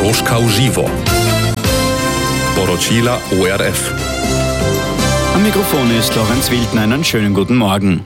Troška v živo. Poročila ORF. Am Mikrofon ist Lorenz Wildner. Einen schönen guten Morgen.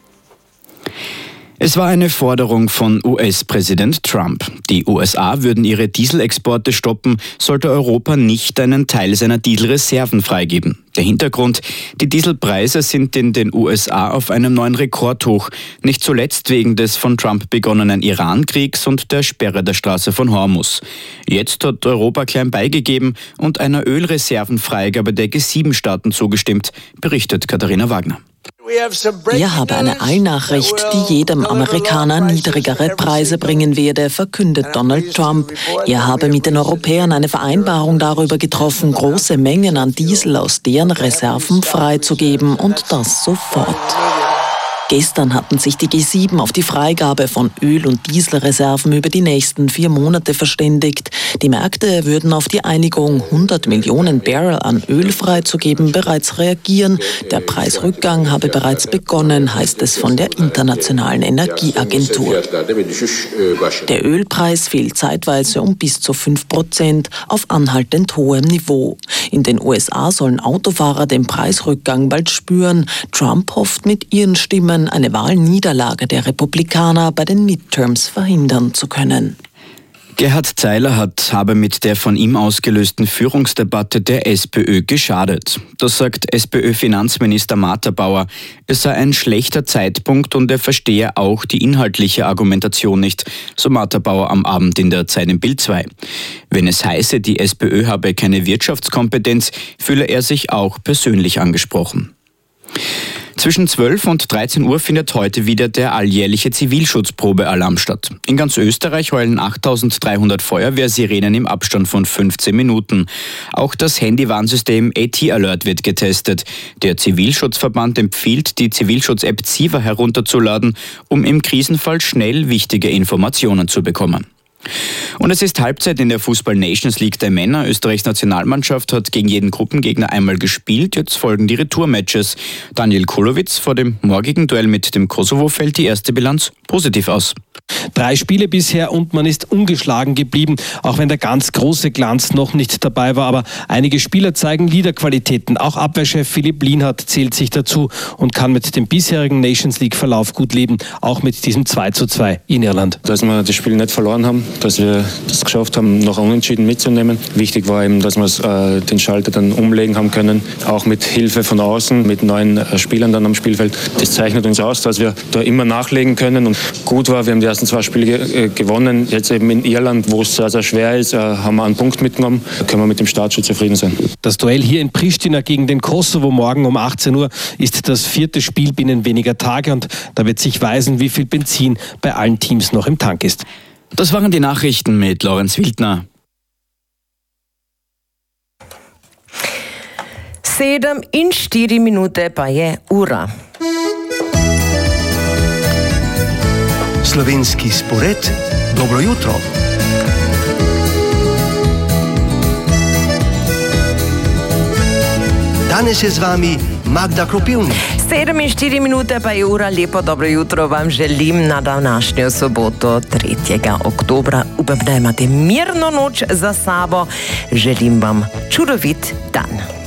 Es war eine Forderung von US-Präsident Trump. Die USA würden ihre Dieselexporte stoppen, sollte Europa nicht einen Teil seiner Dieselreserven freigeben. Der Hintergrund: die Dieselpreise sind in den USA auf einem neuen Rekordhoch, nicht zuletzt wegen des von Trump begonnenen Iran-Kriegs und der Sperre der Straße von Hormuz. Jetzt hat Europa klein beigegeben und einer Ölreservenfreigabe der G7-Staaten zugestimmt, berichtet Katharina Wagner. Wir haben eine Eilnachricht, die jedem Amerikaner niedrigere Preise bringen werde, verkündet Donald Trump. Er habe mit den Europäern eine Vereinbarung darüber getroffen, große Mengen an Diesel aus deren Reserven freizugeben, und das sofort. Gestern hatten sich die G7 auf die Freigabe von Öl- und Dieselreserven über die nächsten 4 Monate verständigt. Die Märkte würden auf die Einigung, 100 Millionen Barrel an Öl freizugeben, bereits reagieren. Der Preisrückgang habe bereits begonnen, heißt es von der Internationalen Energieagentur. Der Ölpreis fiel zeitweise um bis zu 5% auf anhaltend hohem Niveau. In den USA sollen Autofahrer den Preisrückgang bald spüren. Trump hofft mit ihren Stimmen, eine Wahlniederlage der Republikaner bei den Midterms verhindern zu können. Gerhard Zeiler habe mit der von ihm ausgelösten Führungsdebatte der SPÖ geschadet. Das sagt SPÖ-Finanzminister Matterbauer. Es sei ein schlechter Zeitpunkt und er verstehe auch die inhaltliche Argumentation nicht, so Matterbauer am Abend in der Zeit im Bild 2. Wenn es heiße, die SPÖ habe keine Wirtschaftskompetenz, fühle er sich auch persönlich angesprochen. Zwischen 12 und 13 Uhr findet heute wieder der alljährliche Zivilschutzprobealarm statt. In ganz Österreich heulen 8.300 Feuerwehrsirenen im Abstand von 15 Minuten. Auch das Handywarnsystem AT-Alert wird getestet. Der Zivilschutzverband empfiehlt, die Zivilschutz-App Ziva herunterzuladen, um im Krisenfall schnell wichtige Informationen zu bekommen. Und es ist Halbzeit in der Fußball-Nations League der Männer. Österreichs Nationalmannschaft hat gegen jeden Gruppengegner einmal gespielt. Jetzt folgen die Retour-Matches. Daniel Kulowitz: vor dem morgigen Duell mit dem Kosovo fällt die erste Bilanz positiv aus. 3 Spiele bisher und man ist ungeschlagen geblieben, auch wenn der ganz große Glanz noch nicht dabei war. Aber einige Spieler zeigen Leaderqualitäten. Auch Abwehrchef Philipp Lienhardt zählt sich dazu und kann mit dem bisherigen Nations League-Verlauf gut leben, auch mit diesem 2:2 in Irland. Dass wir das Spiel nicht verloren haben, dass wir das geschafft haben, noch unentschieden mitzunehmen. Wichtig war eben, dass wir den Schalter dann umlegen haben können, auch mit Hilfe von außen, mit neuen Spielern dann am Spielfeld. Das zeichnet uns aus, dass wir da immer nachlegen können, und gut war, wir haben die ersten 2 Spiele gewonnen. Jetzt eben in Irland, wo es sehr, sehr schwer ist, haben wir einen Punkt mitgenommen. Da können wir mit dem Start schon zufrieden sein. Das Duell hier in Pristina gegen den Kosovo morgen um 18 Uhr ist das 4. Spiel binnen weniger Tage, und da wird sich weisen, wie viel Benzin bei allen Teams noch im Tank ist. Das waren die Nachrichten mit Lorenz Wildner. 7:04 minute pa je ura. Slovenski spored. Dobro jutro. Danes je z vami Magda Kropivnik. 7:04 minute pa je ura. Lepo dobro jutro vam želim na današnjo soboto, 3. oktobra. Upam, da imate mirno noč za sabo. Želim vam čudovit dan.